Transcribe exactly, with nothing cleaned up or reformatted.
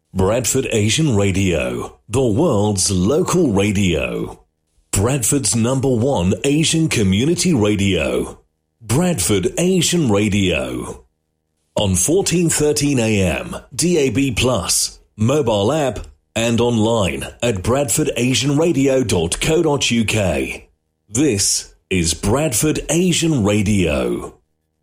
Bradford Asian Radio, the world's local radio. Bradford's number one Asian community radio. Bradford Asian Radio. On fourteen thirteen A M, D A B plus, mobile app, and online at bradford asian radio dot co dot uk. This is Bradford Asian Radio.